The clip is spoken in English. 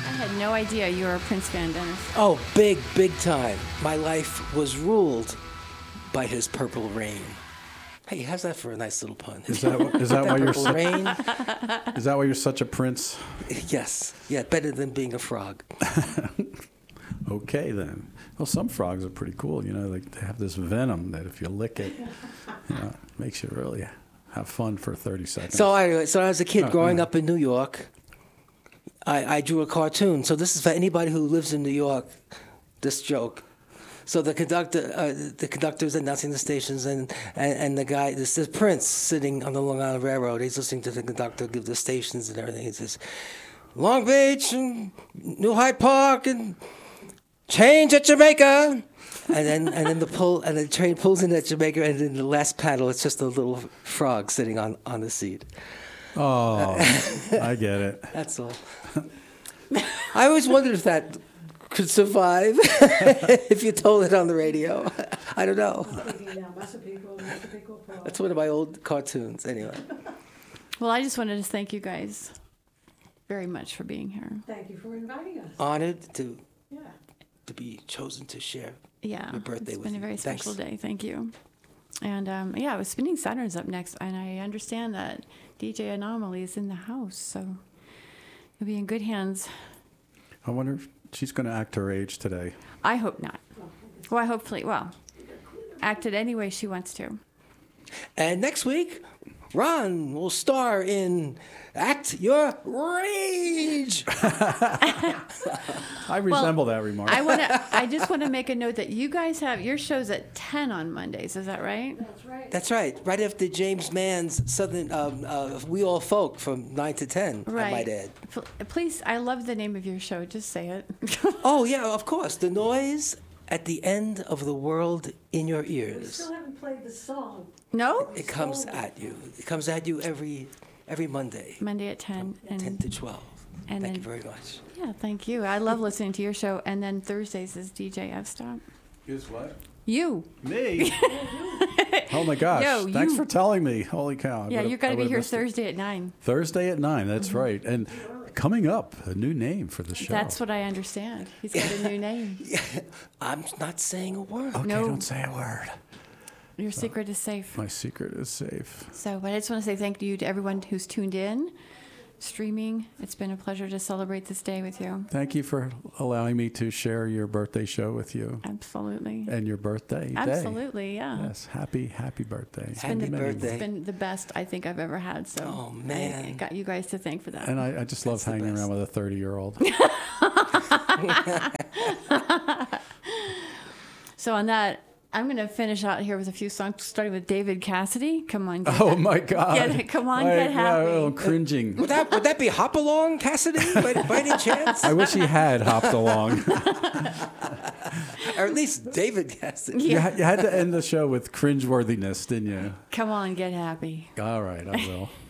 had no idea you were a Prince fan, Dennis. Oh, big time. My life was ruled by his Purple Rain. Hey, how's that for a nice little pun? Is that why you're Purple Rain? Is that why you're such a Prince? Yes. Yeah, better than being a frog. Okay, then. Well, some frogs are pretty cool. You know, like they have this venom that if you lick it, it makes you really have fun for 30 seconds. So as a kid growing up in New York, I drew a cartoon. So this is for anybody who lives in New York, this joke. So the conductor's announcing the stations, and the guy, this is Prince sitting on the Long Island Railroad. He's listening to the conductor give the stations and everything. He says, Long Beach and New Hyde Park and change at Jamaica. And then the train pulls in at Jamaica, and in the last panel, it's just a little frog sitting on the seat. Oh, I get it. That's all. I always wondered if that could survive if you told it on the radio. I don't know. That's one of my old cartoons, anyway. Well, I just wanted to thank you guys very much for being here. Thank you for inviting us. Honored to be chosen to share Yeah, your birthday with you. it's been a very Thanks. special day. Thank you. And I was Spinning Saturn's up next, and I understand that DJ Anomaly is in the house, so you'll be in good hands. I wonder if she's going to act her age today. I hope not. Well, hopefully, act it any way she wants to. And next week, Ron will star in Act Your Rage. I resemble that remark. I just want to make a note that you guys have your show's at 10 on Mondays. Is that right? That's right. That's right. Right after James Mann's Southern We All Folk from 9 to 10, Right. I might add. Please, I love the name of your show. Just say it. Oh, yeah, of course. The noise at the end of the world in your We ears. still haven't played the song. No? It comes at you. It comes at you every Monday, Monday at 10. 10 to 12. and Thank then- you very much. Yeah, thank you. I love listening to your show. And then Thursdays is DJ F-Stop. Is what? You. Me? Oh my gosh. Yo, Thanks you. for telling me. Holy cow. Yeah, you got to be here Thursday. Thursday at 9. Thursday at 9, that's right. And coming up, a new name for the show. That's what I understand. He's got a new name. I'm not saying a word. Okay, No. don't say a word. Your secret is safe. My secret is safe. So, but I just want to say thank you to everyone who's tuned in, streaming. It's been a pleasure to celebrate this day with you. Thank you for allowing me to share your birthday show with you Absolutely. and your birthday day. Absolutely, yeah. Yes, happy birthday. Happy been the- birthday. It's been the best I think I've ever had. So Oh, man. I got you guys to thank for that. And I just love the hanging best. around with a 30-year-old. So on that, I'm going to finish out here with a few songs, starting with David Cassidy. Come on, get Oh my God! Come on, get happy. I'm cringing. Would that be Hop Along, Cassidy, by any chance? I wish he had hopped along. Or at least David Cassidy. You had to end the show with cringeworthiness, didn't you? Come on, get happy. All right, I will.